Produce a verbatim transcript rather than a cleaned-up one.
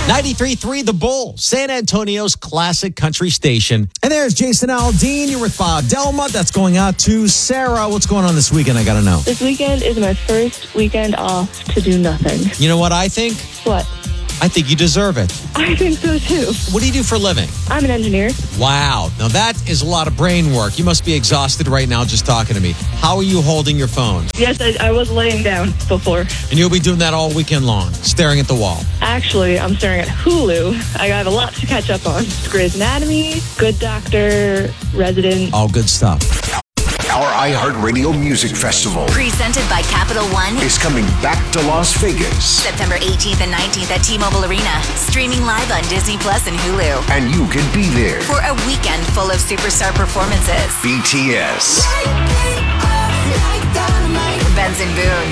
ninety-three point three The Bull, San Antonio's classic country station. And there's Jason Aldean. You're with Bob Delma. That's going out to Sarah. What's going on this weekend? I got to know. This weekend is my first weekend off to do nothing. You know what I think? What? I think you deserve it. I think so too. What do you do for a living? I'm an engineer. Wow. Now that is a lot of brain work. You must be exhausted right now just talking to me. How are you holding your phone? Yes, I, I was laying down before. And you'll be doing that all weekend long, staring at the wall. Actually, I'm staring at Hulu. I have a lot to catch up on. Grey's Anatomy, Good Doctor, Resident. All good stuff. Our iHeartRadio Music Festival, presented by Capital One, is coming back to Las Vegas. September eighteenth and nineteenth at T-Mobile Arena. Streaming live on Disney Plus and Hulu. And you can be there for a weekend full of superstar performances. B T S, Benson Boone,